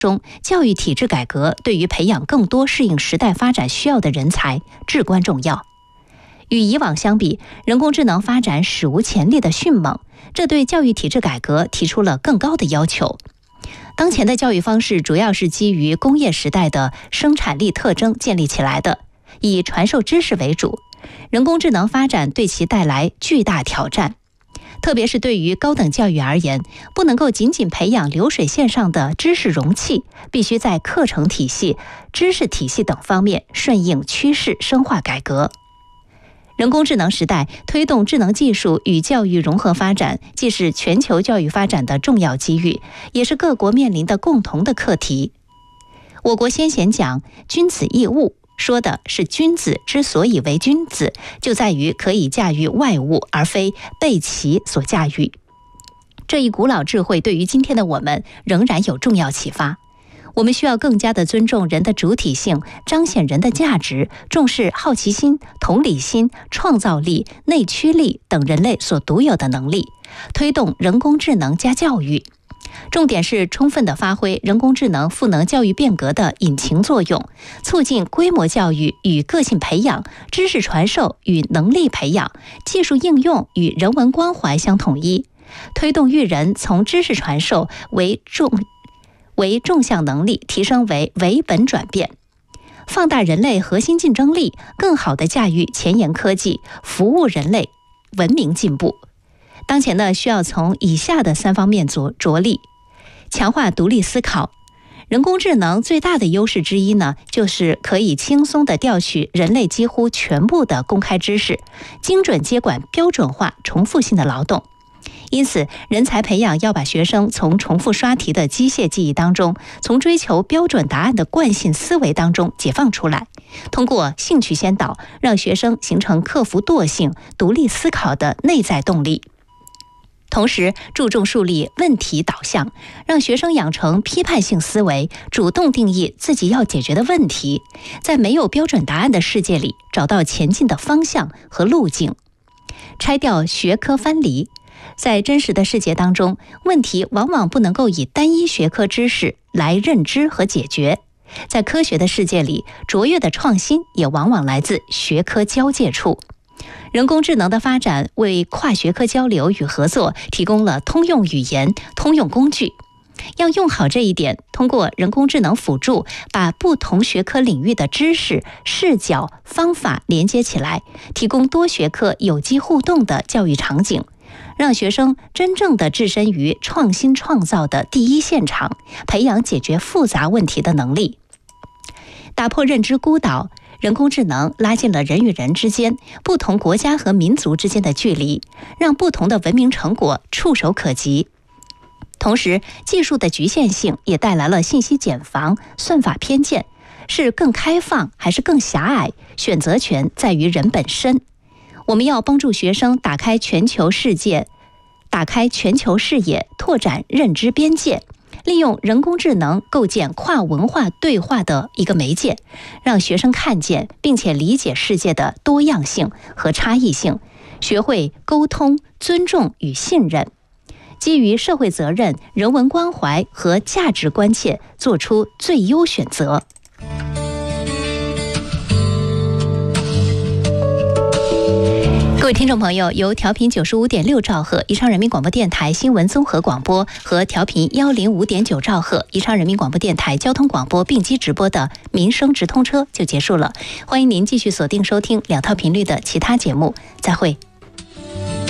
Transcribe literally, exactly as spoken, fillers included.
中，教育体制改革对于培养更多适应时代发展需要的人才至关重要。与以往相比，人工智能发展史无前例的迅猛，这对教育体制改革提出了更高的要求。当前的教育方式主要是基于工业时代的生产力特征建立起来的，以传授知识为主。人工智能发展对其带来巨大挑战，特别是对于高等教育而言，不能够仅仅培养流水线上的知识容器，必须在课程体系、知识体系等方面顺应趋势，深化改革。人工智能时代推动智能技术与教育融合发展，既是全球教育发展的重要机遇，也是各国面临的共同的课题。我国先贤讲君子异物，说的是君子之所以为君子，就在于可以驾驭外物，而非被其所驾驭。这一古老智慧对于今天的我们仍然有重要启发。我们需要更加的尊重人的主体性，彰显人的价值，重视好奇心、同理心、创造力、内驱力等人类所独有的能力，推动人工智能加教育。重点是充分地发挥人工智能赋能教育变革的引擎作用，促进规模教育与个性培养、知识传授与能力培养、技术应用与人文关怀相统一，推动育人从知识传授为重为纵向能力提升为为本转变，放大人类核心竞争力，更好地驾驭前沿科技，服务人类文明进步。当前呢，需要从以下的三方面着着力：强化独立思考。人工智能最大的优势之一呢，就是可以轻松地调取人类几乎全部的公开知识，精准接管标准化重复性的劳动。因此，人才培养要把学生从重复刷题的机械记忆当中，从追求标准答案的惯性思维当中解放出来，通过兴趣先导，让学生形成克服惰性、独立思考的内在动力。同时，注重树立问题导向，让学生养成批判性思维，主动定义自己要解决的问题，在没有标准答案的世界里找到前进的方向和路径，拆掉学科藩篱。在真实的世界当中，问题往往不能够以单一学科知识来认知和解决。在科学的世界里，卓越的创新也往往来自学科交界处。人工智能的发展为跨学科交流与合作提供了通用语言、通用工具。要用好这一点，通过人工智能辅助，把不同学科领域的知识、视角、方法连接起来，提供多学科有机互动的教育场景，让学生真正的置身于创新创造的第一现场，培养解决复杂问题的能力。打破认知孤岛，人工智能拉近了人与人之间、不同国家和民族之间的距离，让不同的文明成果触手可及。同时，技术的局限性也带来了信息茧房、算法偏见，是更开放还是更狭隘，选择权在于人本身。我们要帮助学生打开全球世界，打开全球视野，拓展认知边界，利用人工智能构建跨文化对话的一个媒介，让学生看见并且理解世界的多样性和差异性，学会沟通、尊重与信任，基于社会责任、人文关怀和价值关切，做出最优选择。各位听众朋友，由调频九十五点六兆赫宜昌人民广播电台新闻综合广播和调频幺零五点九兆赫宜昌人民广播电台交通广播并机直播的民生直通车就结束了。欢迎您继续锁定收听两套频率的其他节目，再会。